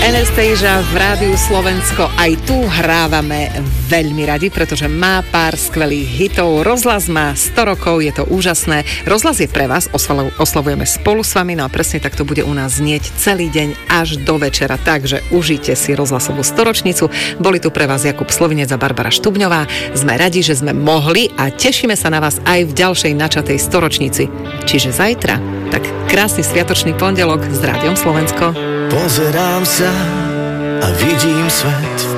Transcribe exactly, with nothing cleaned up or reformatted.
Anastasia v Rádiu Slovensko. Aj tu hrávame veľmi radi, pretože má pár skvelých hitov. Rozhlas má sto rokov, je to úžasné. Rozhlas je pre vás, oslavujeme spolu s vami, no a presne tak to bude u nás znieť celý deň až do večera. Takže užite si rozhlasovú storočnicu. Boli tu pre vás Jakub Slovinec a Barbara Štubňová. Sme radi, že sme mohli a tešíme sa na vás aj v ďalšej načatej storočnici. Čiže zajtra. Tak krásny sviatočný pondelok s Rádiom Slovensko. Pozerám sa a vidím svet